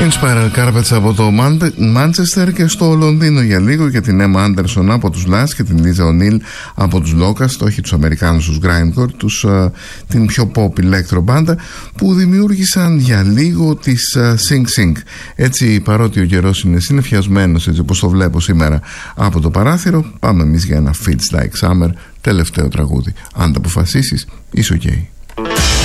Inspiral Carpets από το Manchester και στο Λονδίνο για λίγο, για την Emma Anderson από τους Last και την Lisa O'Neill από τους Locust, όχι τους Αμερικάνους, τους Grindcore, την πιο pop electro μπάντα που δημιούργησαν για λίγο τις Sing Sing. Έτσι, παρότι ο καιρός είναι συννεφιασμένος, έτσι όπως το βλέπω σήμερα από το παράθυρο, πάμε εμείς για ένα Feels Like Summer, τελευταίο τραγούδι. Αν τα αποφασίσεις, είσαι ok.